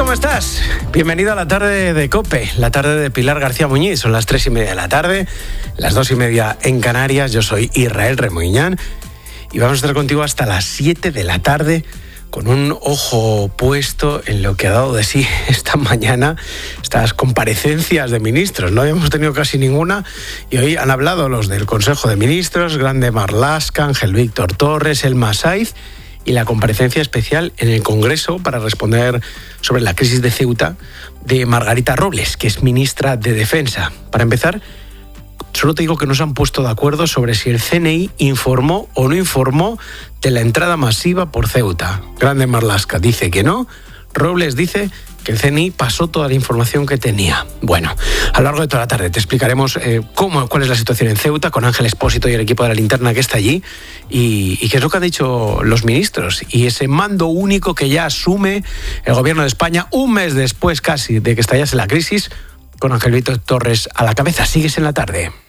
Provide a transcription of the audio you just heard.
¿cómo estás? Bienvenido a la tarde de COPE, la tarde de Pilar García Muñiz. Son las 3:30 de la tarde, las 2:30 en Canarias. Yo soy Israel Remoiñán y vamos a estar contigo hasta las 7 de la tarde con un ojo puesto en lo que ha dado de sí esta mañana estas comparecencias de ministros. No habíamos tenido casi ninguna y hoy han hablado los del Consejo de Ministros, Grande Marlaska, Ángel Víctor Torres, Elma Saiz, y la comparecencia especial en el Congreso para responder sobre la crisis de Ceuta de Margarita Robles, que es ministra de Defensa. Para empezar, solo te digo que no se han puesto de acuerdo sobre si el CNI informó o no informó de la entrada masiva por Ceuta. Grande Marlaska dice que no, Robles dice que el CNI pasó toda la información que tenía. Bueno, a lo largo de toda la tarde te explicaremos cuál es la situación en Ceuta con Ángel Expósito y el equipo de La Linterna que está allí y qué es lo que han dicho los ministros y ese mando único que ya asume el gobierno de España un mes después casi de que estallase la crisis, con Ángel Víctor Torres a la cabeza. Sigues en la tarde.